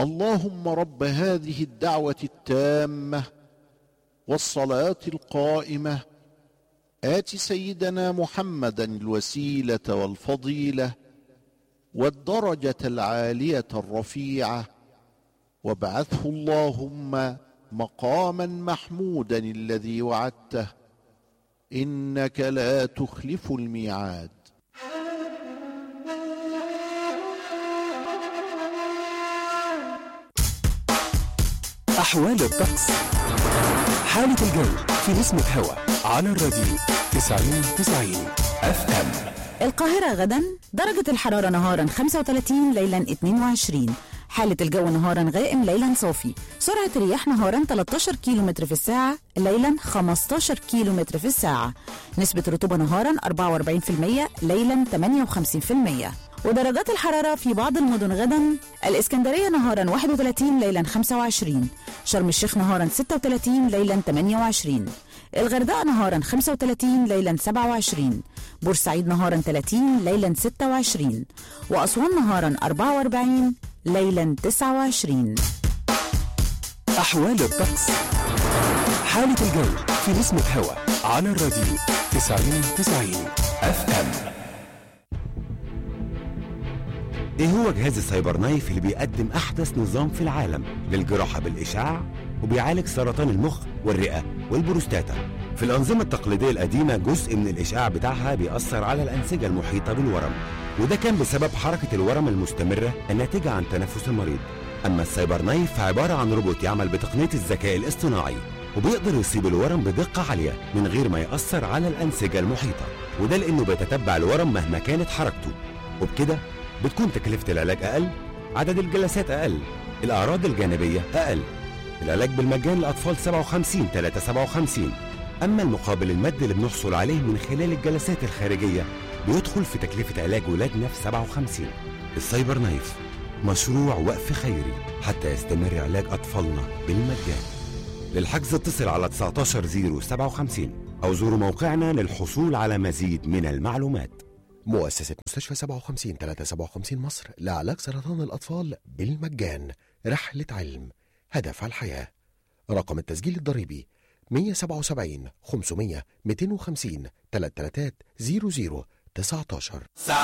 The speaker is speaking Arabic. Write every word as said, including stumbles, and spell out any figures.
اللهم رب هذه الدعوة التامة والصلاة القائمة آت سيدنا محمدا الوسيلة والفضيلة والدرجة العالية الرفيعة، وابعثه اللهم مقاما محمودا الذي وعدته، إنك لا تخلف الميعاد. أحوال الطقس، حالة الجو في نسمة هوا على الراديو تسعين تسعين اف ام. القاهرة غدا درجة الحرارة نهارا خمسة وثلاثين، ليلا اثنين وعشرين. حالة الجو نهارا غائم، ليلا صافي. سرعة الرياح نهارا ثلاثة عشر كيلومتر في الساعة، ليلا خمسة عشر كيلومتر في الساعة. نسبة رطوبة نهارا أربعة وأربعين بالمئة، ليلا ثمانية وخمسين بالمئة. ودرجات الحرارة في بعض المدن غدا: الإسكندرية نهارا واحد وثلاثين، ليلا خمسة وعشرين. شرم الشيخ نهارا ستة وثلاثين، ليلا ثمانية وعشرين. الغردقة نهارا خمسة وثلاثين، ليلا سبعة وعشرين. بورسعيد نهارا ثلاثين، ليلا ستة وعشرين. وأسوان نهارا أربعة وأربعين، ليلا تسعة وعشرين. أحوال الطقس، حالة الجو في نسمة هوا على الراديو تسعين تسعين اف ام. ايه هو جهاز السايبر نايف اللي بيقدم احدث نظام في العالم للجراحة بالاشعاع، وبيعالج سرطان المخ والرئة والبروستاتا. في الانظمة التقليدية القديمة جزء من الاشعاع بتاعها بيأثر على الانسجة المحيطة بالورم، وده كان بسبب حركة الورم المستمرة الناتجة عن تنفس المريض. اما السايبر نايف فعبارة عن روبوت يعمل بتقنية الذكاء الاصطناعي، وبيقدر يصيب الورم بدقة عالية من غير ما يأثر على الانسجة المحيطة، وده لانه بيتتبع الورم مهما كانت حركته، وبكده بتكون تكلفة العلاج أقل، عدد الجلسات أقل، الأعراض الجانبية أقل. العلاج بالمجان لأطفال سبعة وخمسين ثلاثة سبعة وخمسين. أما المقابل المادي اللي بنحصل عليه من خلال الجلسات الخارجية بيدخل في تكلفة علاج ولادنا في سبعة وخمسين. السايبر نايف مشروع وقف خيري حتى يستمر علاج أطفالنا بالمجان. للحجز اتصل على تسعة عشر صفر سبعة وخمسين أو زوروا موقعنا للحصول على مزيد من المعلومات. مؤسسة مستشفى سبعة وخمسين ثلاثة سبعة وخمسين مصر لعلاج سرطان الأطفال بالمجان. رحلة علم، هدف الحياة. رقم التسجيل الضريبي مية وسبعة وسبعين خمسمية مئتين وخمسين ثلاثة ثلاثة صفر صفر تسعة عشر.